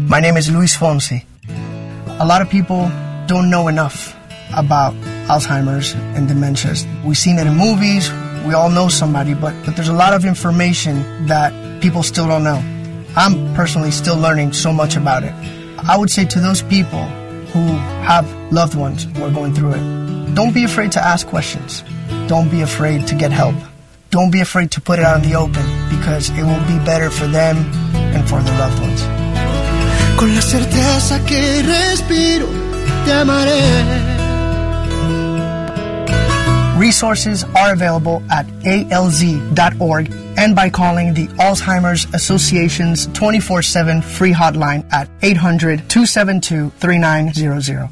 My name is Luis Fonsi. A lot of people don't know enough about Alzheimer's and dementias. We've seen it in movies, we all know somebody, but there's a lot of information that people still don't know. I'm personally still learning so much about it. I would say to those people who have loved ones who are going through it, don't be afraid to ask questions. Don't be afraid to get help. Don't be afraid to put it out in the open, because it will be better for them and for their loved ones. Con la certeza que respiro, te amaré. Resources are available at alz.org and by calling the Alzheimer's Association's 24/7 free hotline at 800-272-3900.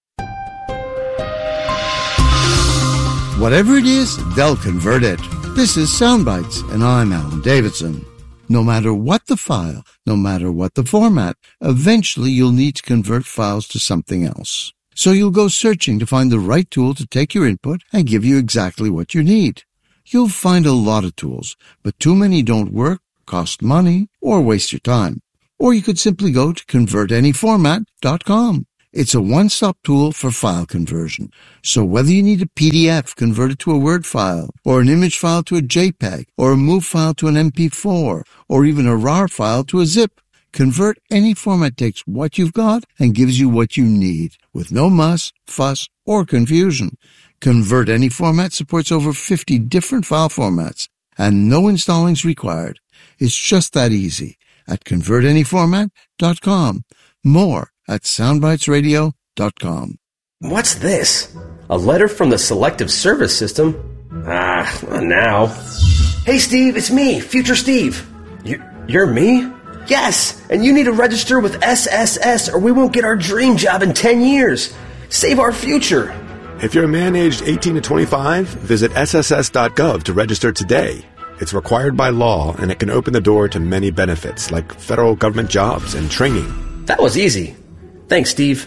Whatever it is, they'll convert it. This is Soundbites, and I'm Alan Davidson. No matter what the file, no matter what the format, eventually you'll need to convert files to something else. So you'll go searching to find the right tool to take your input and give you exactly what you need. You'll find a lot of tools, but too many don't work, cost money, or waste your time. Or you could simply go to convertanyformat.com. It's a one-stop tool for file conversion. So whether you need a PDF converted to a Word file, or an image file to a JPEG, or a MOV file to an MP4, or even a RAR file to a zip, Convert Any Format takes what you've got and gives you what you need, with no muss, fuss, or confusion. Convert Any Format supports over 50 different file formats, and no installing's required. It's just that easy at convertanyformat.com. More at soundbitesradio.com. What's this? A letter from the Selective Service System? Not now. Hey, Steve, it's me, Future Steve. You're me? Yes, and you need to register with SSS or we won't get our dream job in 10 years. Save our future. If you're a man aged 18 to 25, visit sss.gov to register today. It's required by law, and it can open the door to many benefits, like federal government jobs and training. That was easy. Thanks, Steve.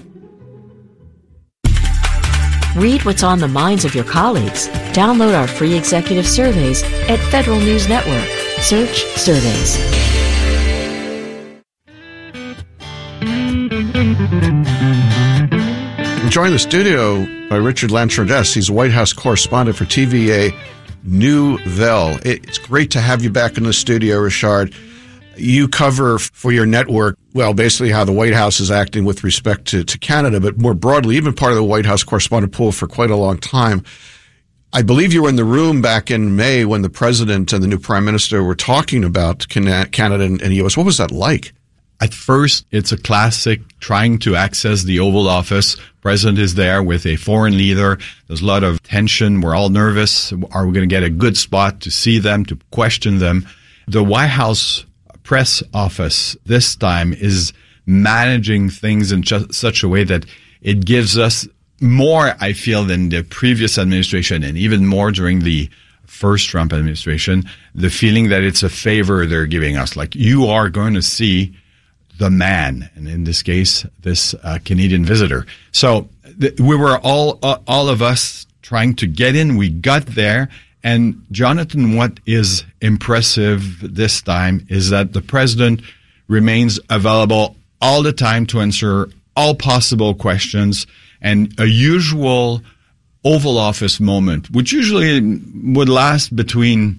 Read what's on the minds of your colleagues. Download our free executive surveys at Federal News Network. Search Surveys. I'm joined in the studio by Richard Lantrondes. He's a White House correspondent for TVA Nouvelle. It's great to have you back in the studio, Richard. You cover for your network, well, basically how the White House is acting with respect to Canada, but more broadly, even part of the White House correspondent pool for quite a long time. I believe you were in the room back in May when the president and the new prime minister were talking about Canada and the U.S. What was that like? At first, it's a classic trying to access the Oval Office. President is there with a foreign leader. There's a lot of tension. We're all nervous. Are we going to get a good spot to see them, to question them? The White House press office this time is managing things in such a way that it gives us more, I feel, than the previous administration, and even more during the first Trump administration, the feeling that it's a favor they're giving us. Like, you are going to see the man, and in this case, this Canadian visitor. So we were all of us trying to get in. We got there. And Jonathan, what is impressive this time is that the president remains available all the time to answer all possible questions, and a usual Oval Office moment, which usually would last between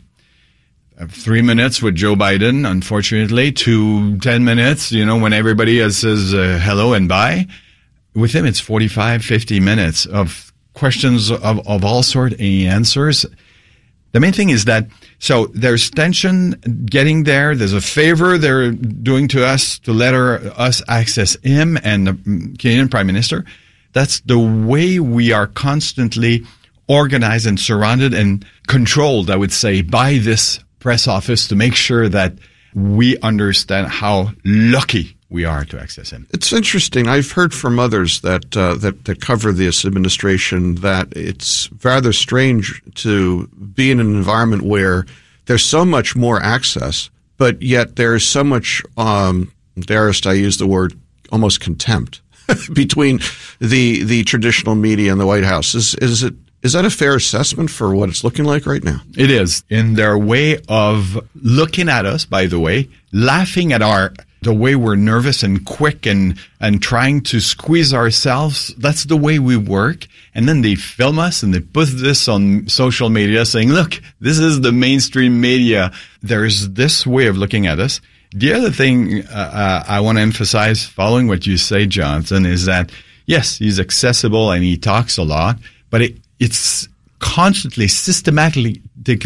3 minutes with Joe Biden, unfortunately, to 10 minutes, when everybody says hello and bye. With him, it's 45, 50 minutes of questions of all sorts and answers. The main thing is that, so there's tension getting there. There's a favor they're doing to us to let us access him and the Canadian Prime Minister. That's the way we are constantly organized and surrounded and controlled, I would say, by this press office to make sure that we understand how lucky we are to access him. It's interesting. I've heard from others that cover this administration that it's rather strange to be in an environment where there's so much more access, but yet there's so much, darest I use the word, almost contempt between the traditional media and the White House. Is that a fair assessment for what it's looking like right now? It is. In their way of looking at us, by the way, laughing at our the way we're nervous and quick and trying to squeeze ourselves. That's the way we work. And then they film us and they put this on social media saying, look, this is the mainstream media. There's this way of looking at us. The other thing I want to emphasize, following what you say, Jonathan, is that, yes, he's accessible and he talks a lot, but it's constantly, systematically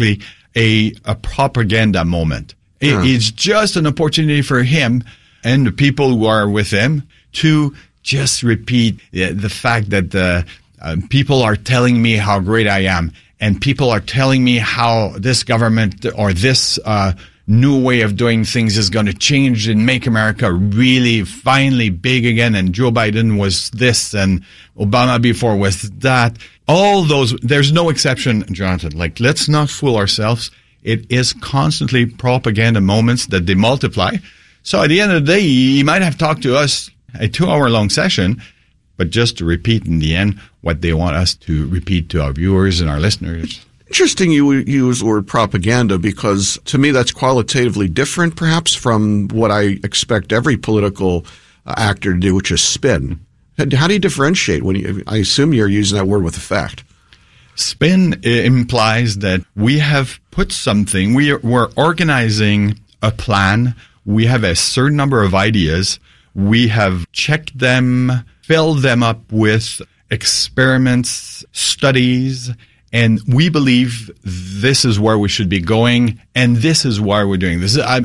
a propaganda moment. It's just an opportunity for him and the people who are with him to just repeat the fact that people are telling me how great I am, and people are telling me how this government or this new way of doing things is going to change and make America really finally big again. And Joe Biden was this and Obama before was that. All those, there's no exception, Jonathan. Like, let's not fool ourselves. It is constantly propaganda moments that they multiply. So at the end of the day, he might have talked to us a 2-hour-long session, but just to repeat in the end what they want us to repeat to our viewers and our listeners. Interesting you use the word propaganda, because to me that's qualitatively different perhaps from what I expect every political actor to do, which is spin. How do you differentiate when I assume you're using that word with effect? Spin implies that we have put something, we're organizing a plan, we have a certain number of ideas, we have checked them, filled them up with experiments, studies, and we believe this is where we should be going, and this is why we're doing this. I've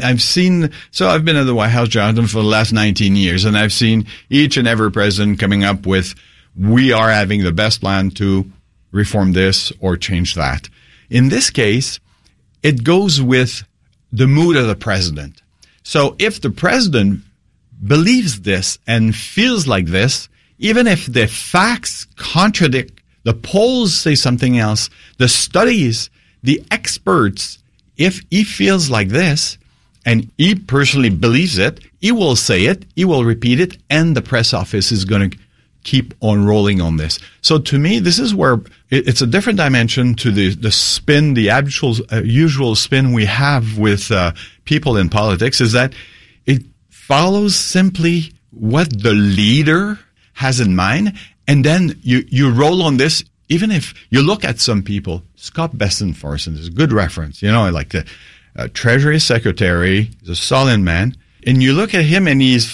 been at the White House, Jonathan, for the last 19 years, and I've seen each and every president coming up with, we are having the best plan to reform this or change that. In this case, it goes with the mood of the president. So if the president believes this and feels like this, even if the facts contradict, the polls say something else, the studies, the experts, if he feels like this and he personally believes it, he will say it, he will repeat it, and the press office is going to keep on rolling on this. So to me, this is where it's a different dimension to the spin, the usual spin we have with people in politics, is that it follows simply what the leader has in mind. And then you roll on this, even if you look at some people. Scott Bessent, for instance, is a good reference. You know, like the Treasury Secretary, he's a solid man. And you look at him and you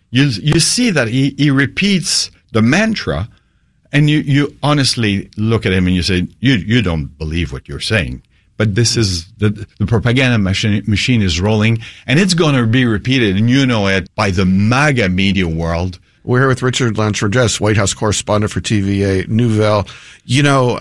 see that he repeats the mantra, and you honestly look at him and you say, you don't believe what you're saying. But this is the propaganda machine is rolling, and it's going to be repeated, and you know it, by the MAGA media world. We're here with Richard Lantz-Regis, White House correspondent for TVA Nouvelle. You know,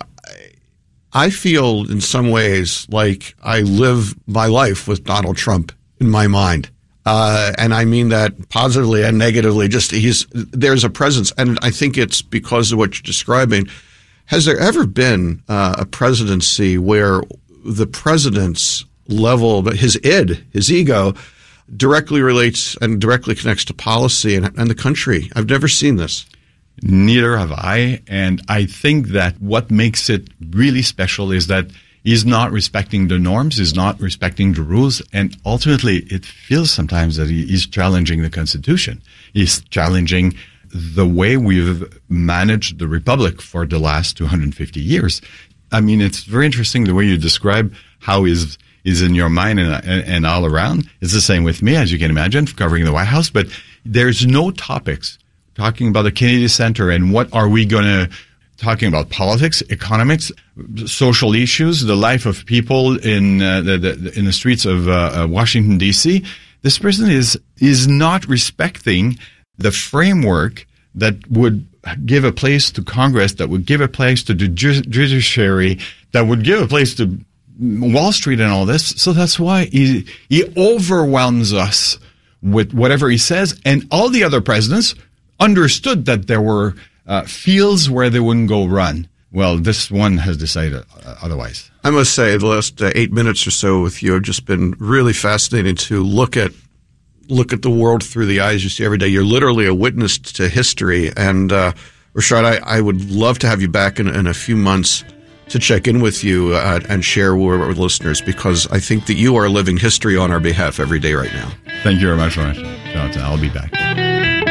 I feel in some ways like I live my life with Donald Trump in my mind. And I mean that positively and negatively. Just there's a presence, and I think it's because of what you're describing. Has there ever been a presidency where the president's level, his ego, directly relates and directly connects to policy and the country? I've never seen this. Neither have I. And I think that what makes it really special is that he's not respecting the norms, he's not respecting the rules, and ultimately it feels sometimes that he's challenging the Constitution. He's challenging the way we've managed the Republic for the last 250 years. I mean, it's very interesting the way you describe how is in your mind and all around. It's the same with me, as you can imagine, covering the White House. But there's no topics talking about the Kennedy Center and what are we going to talking about politics, economics, social issues, the life of people in the streets of Washington D.C. This person is not respecting the framework that would give a place to Congress, that would give a place to the judiciary, that would give a place to Wall Street and all this. So that's why he overwhelms us with whatever he says. And all the other presidents understood that there were fields where they wouldn't go run. Well, this one has decided otherwise. I must say, the last 8 minutes or so with you have just been really fascinating to look at the world through the eyes you see every day. You're literally a witness to history. And Richard, I would love to have you back in a few months to check in with you and share with our listeners, because I think that you are living history on our behalf every day right now. Thank you very much, Jonathan. I'll be back.